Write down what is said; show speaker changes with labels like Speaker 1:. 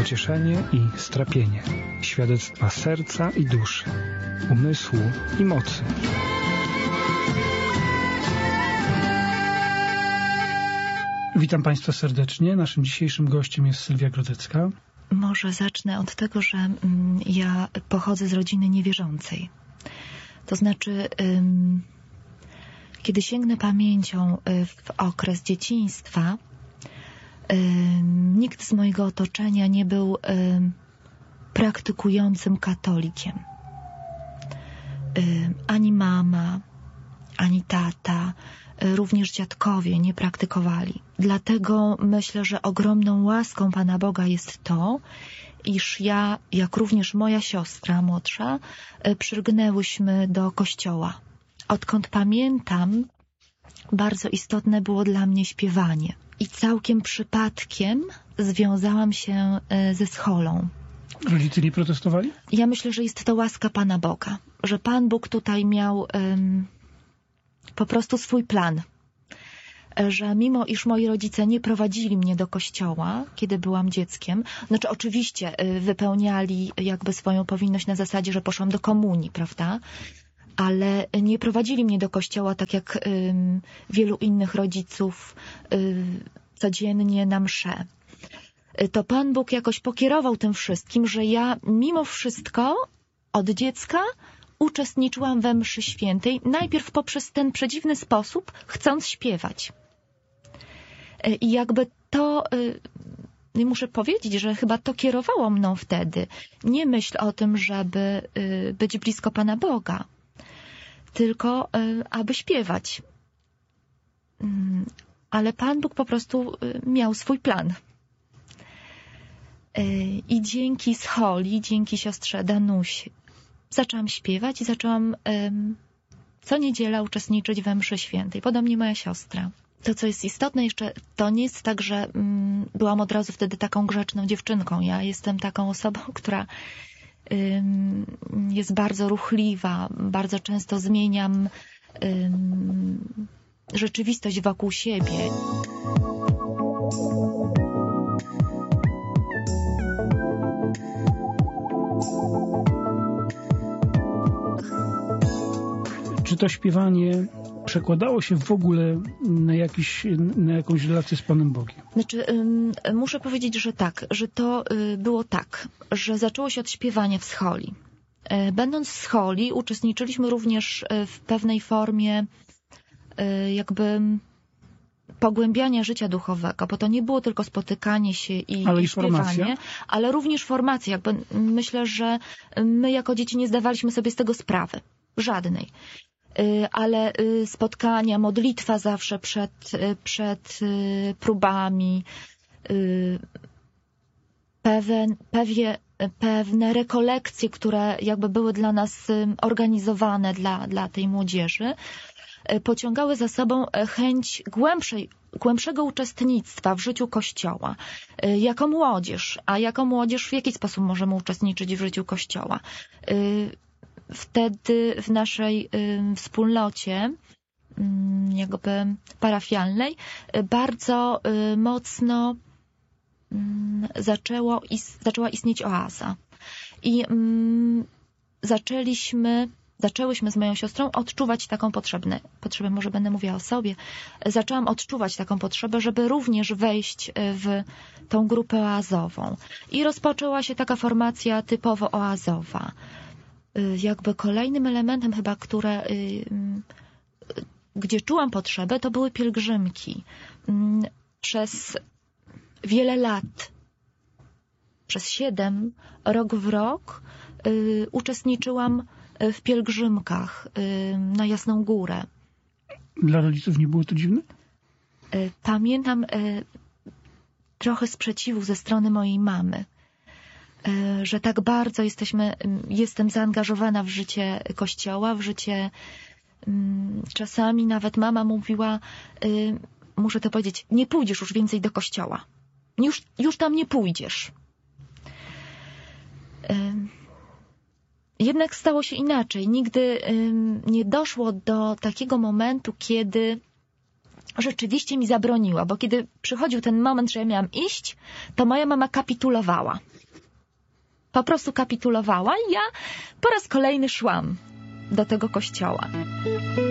Speaker 1: pocieszenie i strapienie, świadectwa serca i duszy, umysłu i mocy. Witam Państwa serdecznie. Naszym dzisiejszym gościem jest Sylwia Grodzecka.
Speaker 2: Może zacznę od tego, że ja pochodzę z rodziny niewierzącej. To znaczy, kiedy sięgnę pamięcią w okres dzieciństwa, nikt z mojego otoczenia nie był praktykującym katolikiem. Ani mama, ani tata, również dziadkowie nie praktykowali. Dlatego myślę, że ogromną łaską Pana Boga jest to, iż ja, jak również moja siostra młodsza, przylgnęłyśmy do kościoła. Odkąd pamiętam, bardzo istotne było dla mnie śpiewanie. I całkiem przypadkiem związałam się ze scholą.
Speaker 1: Rodzice nie protestowali?
Speaker 2: Ja myślę, że jest to łaska Pana Boga, że Pan Bóg tutaj miał po prostu swój plan. Że mimo iż moi rodzice nie prowadzili mnie do kościoła, kiedy byłam dzieckiem, znaczy oczywiście wypełniali jakby swoją powinność na zasadzie, że poszłam do komunii, prawda? Ale nie prowadzili mnie do kościoła tak jak wielu innych rodziców codziennie na mszę. To Pan Bóg jakoś pokierował tym wszystkim, że ja mimo wszystko od dziecka uczestniczyłam we mszy świętej, najpierw poprzez ten przedziwny sposób, chcąc śpiewać. I jakby to, muszę powiedzieć, że chyba to kierowało mną wtedy. Nie myśl o tym, żeby być blisko Pana Boga, tylko aby śpiewać. Ale Pan Bóg po prostu miał swój plan. I dzięki scholi, dzięki siostrze Danusi zaczęłam śpiewać i zaczęłam co niedziela uczestniczyć we mszy świętej. Podobnie moja siostra. To, co jest istotne jeszcze, to nie jest tak, że byłam od razu wtedy taką grzeczną dziewczynką. Ja jestem taką osobą, która jest bardzo ruchliwa. Bardzo często zmieniam rzeczywistość wokół siebie.
Speaker 1: Czy to śpiewanie przekładało się w ogóle na jakąś relację z Panem Bogiem?
Speaker 2: Znaczy, muszę powiedzieć, że tak, że to było tak, że zaczęło się od śpiewania w scholi. Będąc w scholi, uczestniczyliśmy również w pewnej formie jakby pogłębiania życia duchowego, bo to nie było tylko spotykanie się i śpiewanie, ale również formacja. Jakby myślę, że my jako dzieci nie zdawaliśmy sobie z tego sprawy. Żadnej. Ale spotkania, modlitwa zawsze przed próbami, pewne rekolekcje, które jakby były dla nas organizowane dla tej młodzieży, pociągały za sobą chęć głębszego uczestnictwa w życiu Kościoła. Jako młodzież, a jako młodzież w jaki sposób możemy uczestniczyć w życiu Kościoła? Wtedy w naszej wspólnocie jakby parafialnej bardzo mocno zaczęła istnieć oaza. I zaczęłyśmy z moją siostrą odczuwać taką potrzebę, może będę mówiła o sobie, zaczęłam odczuwać taką potrzebę, żeby również wejść w tą grupę oazową. I rozpoczęła się taka formacja typowo oazowa. Jakby kolejnym elementem chyba, gdzie czułam potrzebę, to były pielgrzymki. Przez wiele lat, przez 7, rok w rok, uczestniczyłam w pielgrzymkach na Jasną Górę.
Speaker 1: Dla rodziców nie było to dziwne?
Speaker 2: Pamiętam trochę sprzeciwu ze strony mojej mamy, że tak bardzo jestem zaangażowana w życie Kościoła, w życie. Czasami nawet mama mówiła, muszę to powiedzieć, nie pójdziesz już więcej do kościoła. Już tam nie pójdziesz. Jednak stało się inaczej. Nigdy nie doszło do takiego momentu, kiedy rzeczywiście mi zabroniła, bo kiedy przychodził ten moment, że ja miałam iść, to moja mama kapitulowała. Po prostu kapitulowała i ja po raz kolejny szłam do tego kościoła.